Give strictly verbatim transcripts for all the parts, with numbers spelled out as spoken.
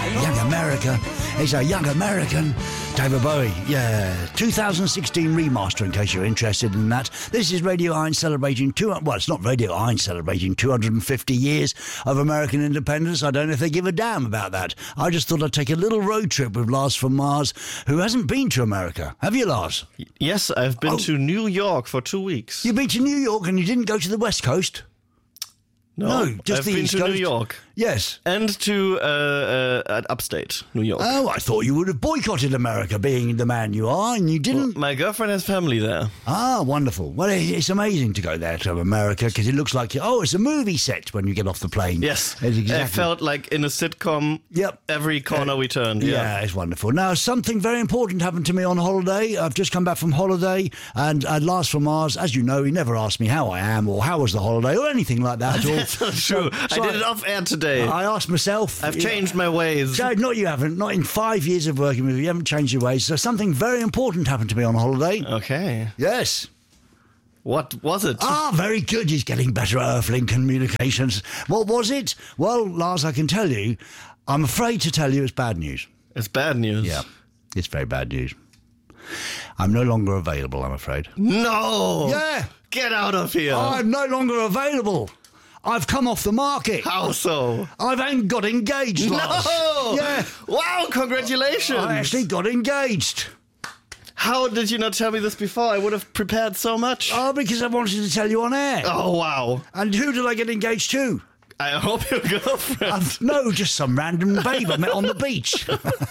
Young America. It's a young American. David Bowie, yeah. two thousand sixteen remaster, in case you're interested in that. This is Radio Iron celebrating two... Well, it's not Radio Iron celebrating two hundred fifty years of American independence. I don't know if they give a damn about that. I just thought I'd take a little road trip with Lars from Mars, who hasn't been to America. Have you, Lars? Yes, I've been oh. to New York for two weeks. You've been to New York and you didn't go to the West Coast? No, no just I've the been East to Coast. New York. Yes. And to uh, uh, upstate New York. Oh, I thought you would have boycotted America, being the man you are, and you didn't. Well, my girlfriend has family there. Ah, wonderful. Well, it's amazing to go there to America, because it looks like, oh, it's a movie set when you get off the plane. Yes. It's exactly. I felt like in a sitcom. Yep. Every corner uh, we turned. Yeah. yeah, it's wonderful. Now, something very important happened to me on holiday. I've just come back from holiday, and uh, Lars from Mars, as you know, he never asked me how I am or how was the holiday or anything like that at all. That's not true. So, so I did it off air today. I asked myself. I've changed know, my ways. So, not you haven't. Not in five years of working with you. You haven't changed your ways. So something very important happened to me on holiday. Okay. Yes. What was it? Ah, very good. He's getting better at Earthlink communications. What was it? Well, Lars, I can tell you. I'm afraid to tell you it's bad news. It's bad news? Yeah. It's very bad news. I'm no longer available, I'm afraid. No! Yeah! Get out of here! I'm no longer available. I've come off the market. How so? I've ain't got engaged, Lars. No! Yeah. Wow, congratulations! I actually got engaged. How did you not tell me this before? I would have prepared so much. Oh, because I wanted to tell you on air. Oh, wow. And who did I get engaged to? I hope your girlfriend. Uh, no, just some random babe I met on the beach.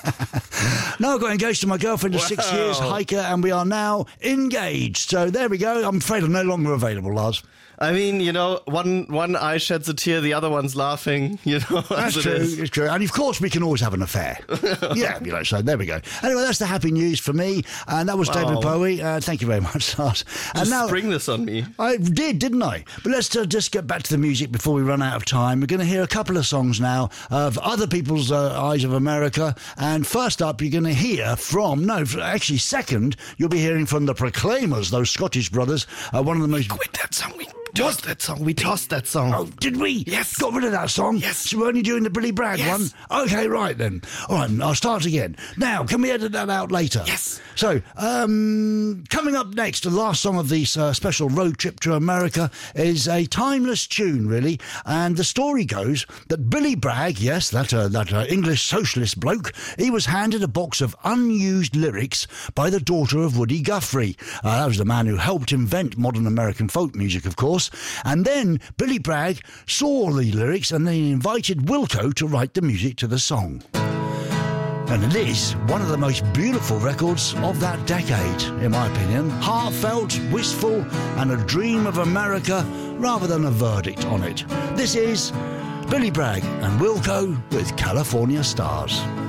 No, I got engaged to my girlfriend of wow. six years, hiker, and we are now engaged. So there we go. I'm afraid I'm no longer available, Lars. I mean, you know, one one eye sheds a tear, the other one's laughing, you know. That's it true, is. it's true. And of course, we can always have an affair. Yeah, you know, so there we go. Anyway, that's the happy news for me. And that was wow. David Bowie. Uh, thank you very much, Lars. And just now, spring this on me. I did, didn't I? But let's uh, just get back to the music before we run out of time. We're going to hear a couple of songs now of other people's uh, Eyes of America. And first up, you're going to hear from, no, actually second, you'll be hearing from the Proclaimers, those Scottish brothers. Uh, one of the most... Quit that song. We tossed that song. We tossed that song. Oh, did we? Yes. Got rid of that song? Yes. So we're only doing the Billy Bragg yes. one? Okay, right then. All right, I'll start again. Now, can we edit that out later? Yes. So, um, coming up next, the last song of this uh, special road trip to America is a timeless tune, really. And the story goes that Billy Bragg, yes, that, uh, that uh, English socialist bloke, he was handed a box of unused lyrics by the daughter of Woody Guthrie. Uh, that was the man who helped invent modern American folk music, of course. And then Billy Bragg saw the lyrics and then invited Wilco to write the music to the song. And it is one of the most beautiful records of that decade, in my opinion. Heartfelt, wistful, and a dream of America rather than a verdict on it. This is Billy Bragg and Wilco with California Stars.